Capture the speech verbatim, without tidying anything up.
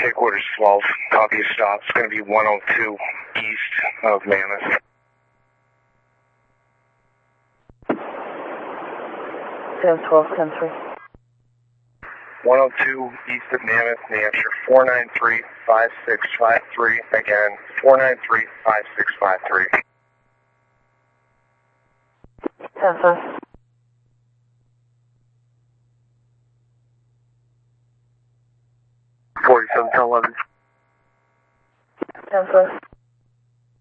Headquarters twelve, copy a stop. It's going to be one oh two east of Mammoth. ten twelve, ten three. one oh two east of Mammoth, New Hampshire, four nine three, five six five three. Again, four nine three, five six five three. ten five. forty-seven, ten eleven. ten five.